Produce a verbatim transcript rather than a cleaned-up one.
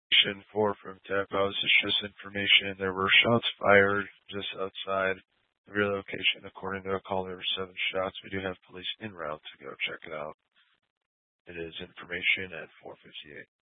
four from Tampa. This is just information. There were shots fired just outside of your location. According to a call, there were seven shots. We do have police en route to go check it out. It is information at four fifty-eight.